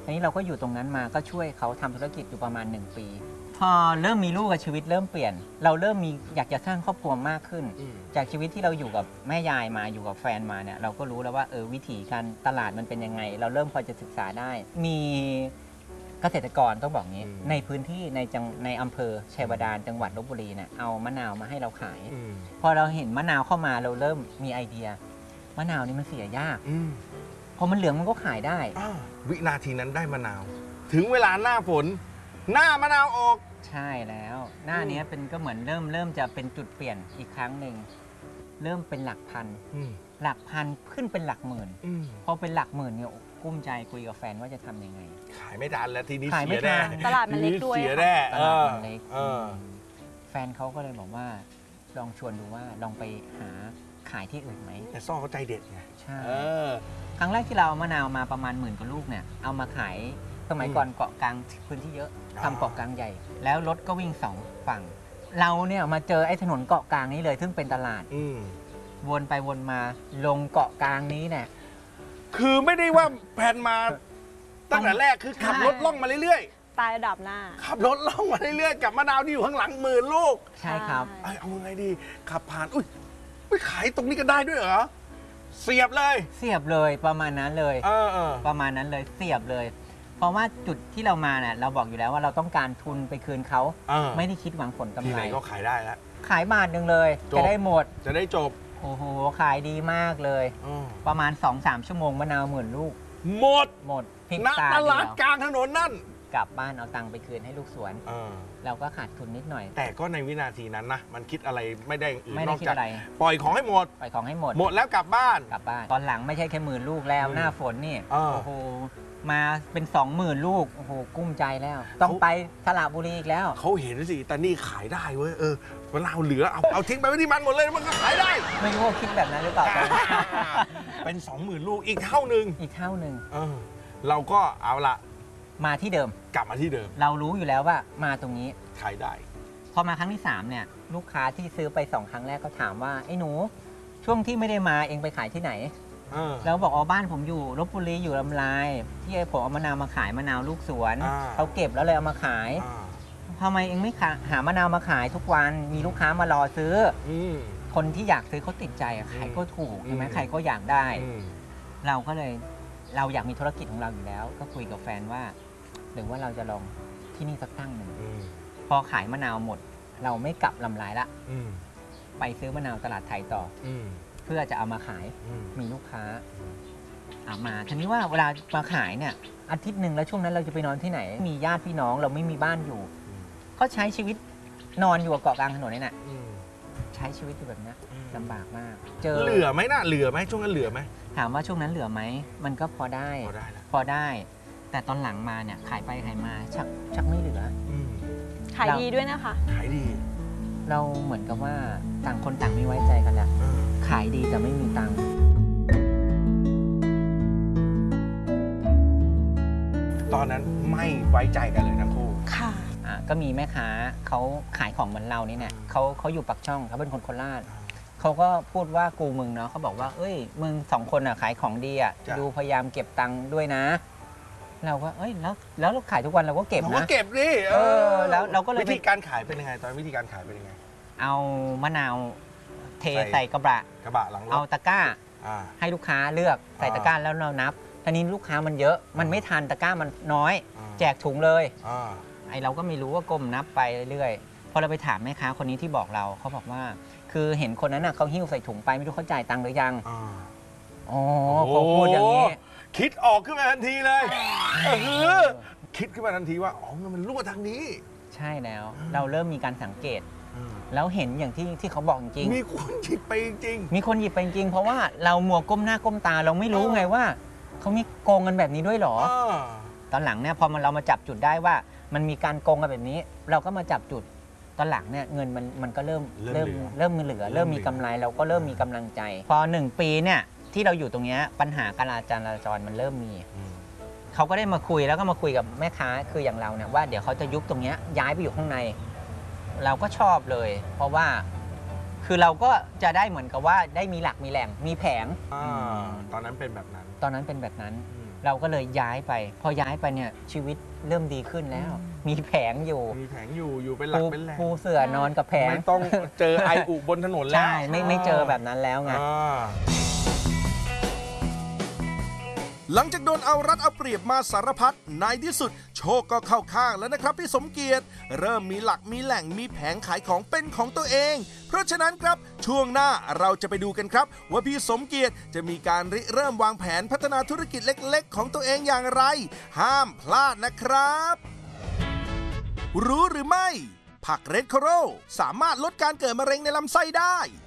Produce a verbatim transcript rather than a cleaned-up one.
ทีนี้เราก็อยู่ตรงนั้นมาก็ช่วยเขาทำธุรกิจอยู่ประมาณหนึ่งปีพอเริ่มมีลูกกับชีวิตเริ่มเปลี่ยนเราเริ่มมีอยากจะสร้างครอบครัวมากขึ้นจากชีวิตที่เราอยู่กับแม่ยายมาอยู่กับแฟนมาเนี่ยเราก็รู้แล้วว่าเออวิถีการตลาดมันเป็นยังไงเราเริ่มพอจะศึกษาได้มีเกษตรกรต้องบอกงี้ในพื้นที่ในจังในอำเภอชัยบาดาลจังหวัดลบบุรีเนี่ยเอามะนาวมาให้เราขายพอเราเห็นมะนาวเข้ามาเราเริ่มมีไอเดียมะนาวนี่มันเสียยากพอมันเหลืองมันก็ขายได้วินาทีนั้นได้มะนาวถึงเวลาหน้าฝนหน้ามะนาวออกใช่แล้วหน้านี้เป็นก็เหมือนเริ่มเริ่มจะเป็นจุดเปลี่ยนอีกครั้งหนึ่งเริ่มเป็นหลักพันหลักพันขึ้นเป็นหลักหมื่นพอเป็นหลักหมื่นเนี่ยกุ้มใจคุยกับแฟนว่าจะทำยังไงขายไม่ทันแล้วทีนี้ขายไม่ทันตลาดมันเล็กด้วยเสียแน่ตลาดมันเล็กแฟนเขาก็เลยบอกว่าลองชวนดูว่าลองไปหาขายที่อื่นไหมแต่ซ่อเขาใจเด็ดไงใช่ครั้งแรกที่เราเอามะนาวมาประมาณหมื่นกว่าลูกเนี่ยเอามาขายสมัยก่อนเกาะกลางพื้นที่เยอะทำเกาะกลางใหญ่แล้วรถก็วิ่งสองฝั่งเราเนี่ยมาเจอไอ้ถนนเกาะกลางนี้เลยซึ่งเป็นตลาดวนไปวนมาลงเกาะกลางนี้เนี่ยคือไม่ได้ว่าแผนมาตั้งแต่แรกคือขับรถล่องมาเรื่อยๆตายระดับหน้าขับรถล่องมาเรื่อยๆกับมะนาวที่อยู่ข้างหลังหมื่นลูกใช่ครับเอาไงดีขับผ่านอุ้ยไปขายตรงนี้ก็ได้ด้วยเหรอเสียบเลยเสียบเลยประมาณนั้นเลยประมาณนั้นเลยเสียบเลยเพราะว่าจุดที่เรามาเนี่ยเราบอกอยู่แล้วว่าเราต้องการทุนไปคืนเขาไม่ได้คิดหวังผลกำไรที่ไหนก็ขายได้แล้วขายบาทหนึ่งเลยจะได้หมดจะได้จบโอ้โหขายดีมากเลยประมาณ สองสาม ชั่วโมงมะนาวหมื่นลูกหมดหมดพิกตาตลาดกลางถนนนั่นกลับบ้านเอาตังค์ไปคืนให้ลูกสวนเราก็ขาดทุนนิดหน่อยแต่ก็ในวินาทีนั้นนะมันคิดอะไรไม่ได้อื่นนอกจากปล่อยของให้หมดปล่อยของให้หมดหมดแล้วกลับบ้านกลับบ้านตอนหลังไม่ใช่แค่หมื่นลูกแล้วหน้าฝนนี่โอ้โหมาเป็นสองหมื่นลูกโอ้โหกุ้มใจแล้วต้องไปสระบุรีอีกแล้วเขาเห็นสิแต่นี่ขายได้เว้ยเออเวลาเหลือเอาเอาทิ้งไปไว้ที่มันหมดเลยมันก็ขายได้ไม่รู้ว่าคิดแบบนั้นหรือเปล่าเป็นสองหมื่นลูกอีกเท่านึงอีกเท่านึงเออเราก็เอาละมาที่เดิมกลับมาที่เดิมเรารู้อยู่แล้วว่ามาตรงนี้ขายได้พอมาครั้งที่สามเนี่ยลูกค้าที่ซื้อไปสองครั้งแรกก็ถามว่าไอ้หนูช่วงที่ไม่ได้มาเองไปขายที่ไหนแล้วบอกอ๋อบ้านผมอยู่ลพบุรีอยู่ลำลายที่ผมเอามะนาวมาขายมะนาวลูกสวนเขาเก็บแล้วเลยเอามาขายทำไมเองไม่หามะนาวมาขายทุกวันมีลูกค้ามารอซื้อคนที่อยากซื้อเขาติดใจใครก็ถูกใช่ไหมใครก็อยากได้เราก็เลยเราอยากมีธุรกิจของเราอยู่แล้วก็คุยกับแฟนว่าหรือว่าเราจะลองที่นี่สักตั้งหนึ่งพอขายมะนาวหมดเราไม่กลับลำลายละไปซื้อมะนาวตลาดไทยต่อเพื่อจะเอามาขายมีลูกค้าเอามาทีนี้ว่าเวลามาขายเนี่ยอาทิตย์หนึ่งแล้วช่วงนั้นเราจะไปนอนที่ไหนมีญาติพี่น้องเราไม่มีบ้านอยู่ก็ใช้ชีวิตนอนอยู่กับเกาะกลางถนนนี่แหละใช้ชีวิตอยู่แบบนี้ลำบากมากเจอเหลือไหมน่ะเหลือไหมช่วงนั้นเหลือไหมถามว่าช่วงนั้นเหลือไหมมันก็พอได้พอได้พอได้แต่ตอนหลังมาเนี่ยขายไปขายมาชักชักไม่เหลือขายดีด้วยนะคะขายดีเราเหมือนกับว่าต่างคนต่างไม่ไว้ใจกันแหละขายดีแต่ไม่มีตังค์ตอนนั้นไม่ไว้ใจกันเลยทั้งคู่ค่ะก็มีแม่ค้าเขาขายของเหมือนเรานี่เนี่ยเขาเขาอยู่ปักช่องเขาเป็นคนโคราชเขาก็พูดว่ากูมึงเนาะเขาบอกว่าเอ้ยมึงสองคนอ่ะขายของดีอ่ะดูพยายามเก็บตังค์ด้วยนะเราก็เอ้ยแล้วแล้วเราขายทุกวันเราก็เก็บนะเราก็เก็บดิเออแล้วเราก็เลยวิธีการขายเป็นยังไงตอนวิธีการขายเป็นยังไงเอามะนาวเทใส่กระบะกระบะหลังรถเอาตะกร้าให้ลูกค้าเลือกใส่ตะกร้าแล้วเรานับทีนี้ลูกค้ามันเยอะมันไม่ทันตะกร้ามันน้อยแจกถุงเลยไอเราก็ไม่รู้ว่าก้มนับไปเรื่อยๆพอเราไปถามแม่ค้าคนนี้ที่บอกเราเขาบอกว่าคือเห็นคนนั้นน่ะเขาหิ้วใส่ถุงไปไม่รู้เขาจ่ายตังค์หรือยังอ๋อเขาพูดอย่างนี้คิดออกขึ้นมาทันทีเลยเออคิดขึ้นมาทันทีว่าอ๋อมันรั่วทางนี้ใช่แล้วเราเริ่มมีการสังเกตแล้วเห็นอย่างที่ที่เขาบอกจริงมีคนหยิบไปจริงมีคนหยิบไปจริงเพราะว่าเรามัวก้มหน้าก้มตาเราไม่รู้ไงว่าเขามีโกงกันแบบนี้ด้วยหรอตอนหลังเนี่ยพอมันเรามาจับจุดได้ว่ามันมีการโกงกันแบบนี้เราก็มาจับจุดตอนหลังเนี่ยเงินมันมันก็เริ่มเริ่มเริ่มเหลือเริ่มมีกำไรเราก็เริ่มมีกำลังใจพอหนึ่งปีเนี่ยที่เราอยู่ตรงนี้ปัญหาการจราจรมันเริ่มมีเขาก็ได้มาคุยแล้วก็มาคุยกับแม่ค้าคืออย่างเราเนี่ยว่าเดี๋ยวเขาจะยุบตรงนี้ย้ายไปอยู่ข้างในเราก็ชอบเลยเพราะว่าคือเราก็จะได้เหมือนกับว่าได้มีหลักมีแหล่งมีแผงตอนนั้นเป็นแบบนั้นตอนนั้นเป็นแบบนั้นเราก็เลยย้ายไป พอย้ายไปเนี่ยชีวิตเริ่มดีขึ้นแล้ว มีแผงอยู่มีแผงอยู่อยู่เป็นหลักปูเป็นแหล่งปูเสื่อนอนกับแผงไม่ต้องเจอไออุบนถนนแล้วใช่ไม่ไม่เจอแบบนั้นแล้วไงอ่าหลังจากโดนเอารัดเอาเปรียบมาสารพัดในที่สุดโชคก็เข้าข้างแล้วนะครับพี่สมเกียรติเริ่มมีหลักมีแหล่งมีแผงขายของเป็นของตัวเอง เพราะฉะนั้นครับช่วงหน้าเราจะไปดูกันครับ ว่าพี่สมเกียรติจะมีการริเริ่มวางแผนพัฒนาธุรกิจเล็กๆ ของตัวเองอย่างไร ห้ามพลาดนะครับ รู้หรือไม่ผักเรดโคโรสามารถลดการเกิดมะเร็งในลำไส้ได้